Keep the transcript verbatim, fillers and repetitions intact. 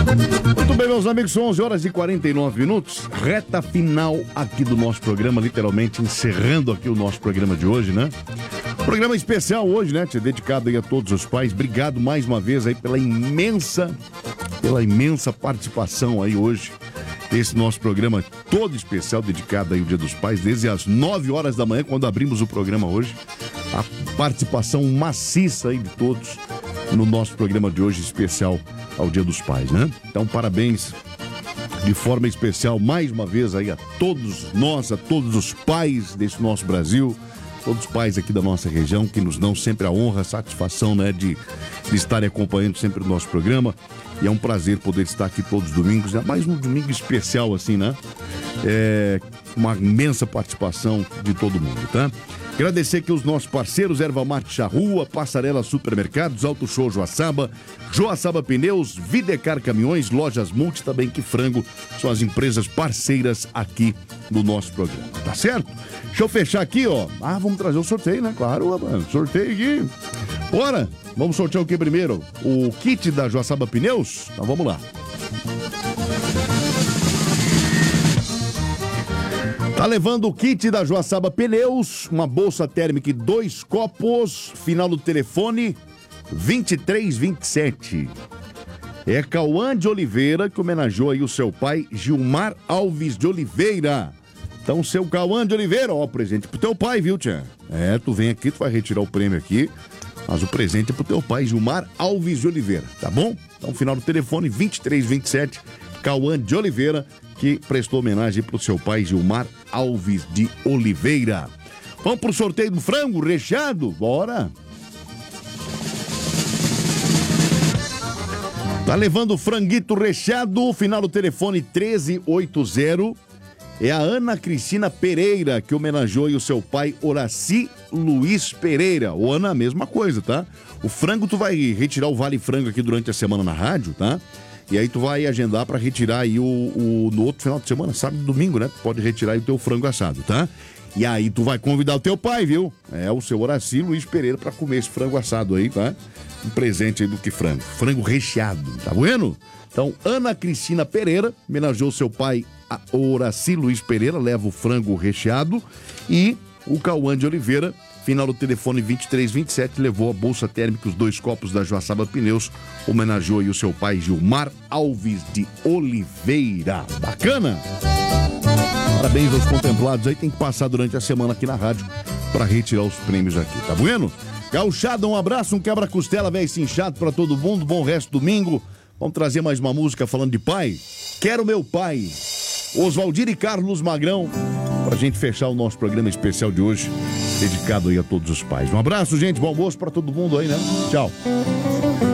Muito bem, meus amigos, são onze horas e quarenta e nove minutos, reta final aqui do nosso programa, literalmente encerrando aqui o nosso programa de hoje, né? Programa especial hoje, né? Dedicado aí a todos os pais. Obrigado mais uma vez aí pela imensa, pela imensa participação aí hoje. Esse nosso programa todo especial dedicado aí ao Dia dos Pais, desde as nove horas da manhã, quando abrimos o programa hoje. A participação maciça aí de todos no nosso programa de hoje especial ao Dia dos Pais, né? Então, parabéns de forma especial mais uma vez aí a todos nós, a todos os pais desse nosso Brasil, todos os pais aqui da nossa região que nos dão sempre a honra, a satisfação, né, de, de estarem acompanhando sempre o nosso programa. E é um prazer poder estar aqui todos os domingos, é mais um domingo especial assim, né? É uma imensa participação de todo mundo, tá? Agradecer aqui os nossos parceiros, Erva Mate Charrua, Passarela Supermercados, Auto Show Joaçaba, Joaçaba Pneus, Videcar Caminhões, Lojas Multi, também que Frango, são as empresas parceiras aqui no nosso programa, tá certo? Deixa eu fechar aqui, ó. Ah, vamos trazer o sorteio, né? Claro, mano, sorteio aqui. Bora! Vamos sortear o que primeiro? O kit da Joaçaba Pneus? Então vamos lá. Tá levando o kit da Joaçaba Pneus, uma bolsa térmica e dois copos, final do telefone vinte e três vinte e sete. É Cauã de Oliveira que homenageou aí o seu pai, Gilmar Alves de Oliveira. Então, seu Cauã de Oliveira, ó, presente pro teu pai, viu, tia? É, tu vem aqui, tu vai retirar o prêmio aqui, mas o presente é pro teu pai, Gilmar Alves de Oliveira, tá bom? Então, final do telefone vinte e três vinte e sete, Cauã de Oliveira, que prestou homenagem pro seu pai, Gilmar Alves de Oliveira. Vamos pro sorteio do frango recheado? Bora! Tá levando o franguito recheado, final do telefone treze oitenta. É a Ana Cristina Pereira, que homenageou aí o seu pai, Horaci Luiz Pereira. Ô, Ana, a mesma coisa, tá? O frango, tu vai retirar o Vale Frango aqui durante a semana na rádio, tá? E aí tu vai agendar pra retirar aí o, o no outro final de semana, sábado e domingo, né? Tu pode retirar aí o teu frango assado, tá? E aí tu vai convidar o teu pai, viu? É, o seu Horaci Luiz Pereira pra comer esse frango assado aí, tá? Um presente aí do que frango. Frango recheado, tá bueno? Então, Ana Cristina Pereira homenageou seu pai, Horaci Luiz Pereira, leva o frango recheado. E o Cauã de Oliveira, final do telefone vinte e três vinte e sete, levou a bolsa térmica, os dois copos da Joaçaba Pneus, homenageou aí o seu pai, Gilmar Alves de Oliveira. Bacana? Parabéns aos contemplados aí, tem que passar durante a semana aqui na rádio para retirar os prêmios aqui, tá bueno? Gauchada, um abraço, um quebra-costela, velho, cinchado pra todo mundo, bom resto do domingo. Vamos trazer mais uma música falando de pai? Quero Meu Pai, Oswaldir e Carlos Magrão, pra gente fechar o nosso programa especial de hoje, dedicado aí a todos os pais. Um abraço, gente, bom almoço pra todo mundo aí, né? Tchau.